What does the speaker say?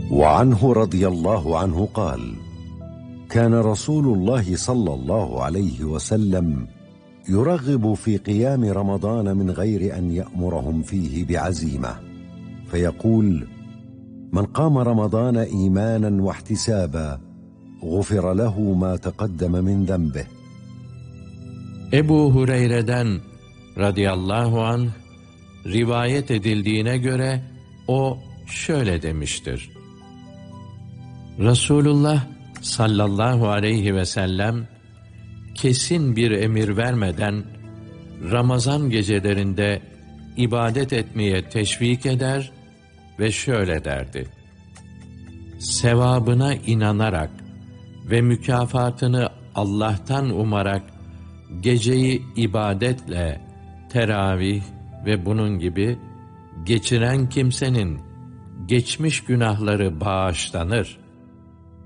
وعنه رضي الله عنه قال: كان رسول الله صلى الله عليه وسلم يرغب في قيام رمضان من غير أن يأمرهم فيه بعزيمة، فيقول: من قام رمضان إيمانا واحتسابا غفر له ما تقدم من ذنبه. Ebu Hureyre'den radıyallahu anh rivayet edildiğine göre o şöyle demiştir: Resulullah sallallahu aleyhi ve sellem kesin bir emir vermeden Ramazan gecelerinde ibadet etmeye teşvik eder ve şöyle derdi: sevabına inanarak ve mükafatını Allah'tan umarak geceyi ibadetle, teravih ve bunun gibi geçiren kimsenin geçmiş günahları bağışlanır.